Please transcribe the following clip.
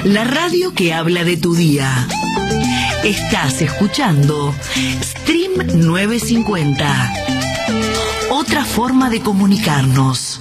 La radio que habla de tu día. Estás escuchando Stream 950. Otra forma de comunicarnos.